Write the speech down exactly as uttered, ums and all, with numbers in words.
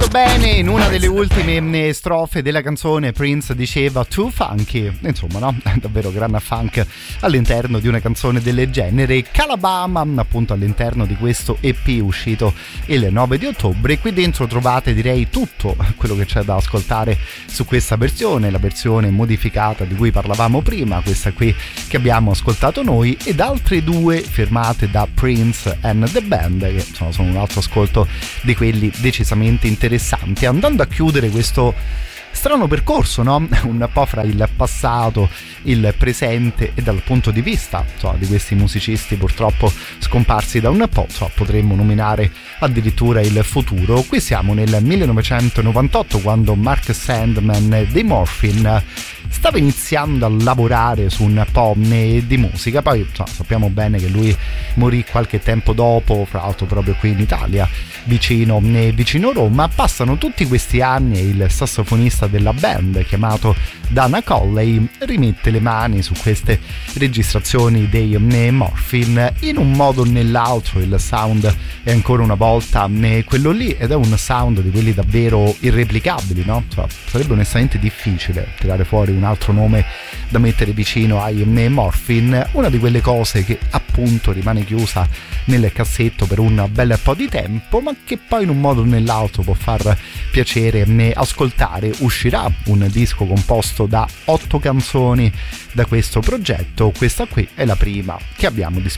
bene, in una delle ultime strofe della canzone Prince diceva too funky, insomma, no? Davvero gran funk all'interno di una canzone del genere. Calabama, appunto, all'interno di questo E P uscito il nove di ottobre. Qui dentro trovate, direi, tutto quello che c'è da ascoltare su questa versione, la versione modificata di cui parlavamo prima, questa qui che abbiamo ascoltato noi, ed altre due firmate da Prince and the Band, che insomma sono un altro ascolto di quelli decisamente interessanti. Andando a chiudere questo strano percorso, no? Un po' fra il passato, il presente e dal punto di vista, insomma, di questi musicisti purtroppo scomparsi da un po', insomma, potremmo nominare addirittura il futuro. Qui siamo nel millenovecentonovantotto, quando Mark Sandman dei Morphine stava iniziando a lavorare su un po' di musica. Poi insomma, sappiamo bene che lui morì qualche tempo dopo, fra l'altro proprio qui in Italia, vicino, vicino Roma. Passano tutti questi anni e il sassofonista della band, chiamato Dana Colley, rimette le mani su queste registrazioni dei Morphine. In un modo o nell'altro il sound è ancora una volta quello lì, ed è un sound di quelli davvero irreplicabili, no? Cioè, sarebbe onestamente difficile tirare fuori un altro nome da mettere vicino ai Morphine. Una di quelle cose che appunto rimane chiusa nel cassetto per un bel po' di tempo, ma che poi in un modo o nell'altro può far piacere ascoltare. Uscirà un disco composto da otto canzoni da questo progetto. Questa qui è la prima che abbiamo disponibile.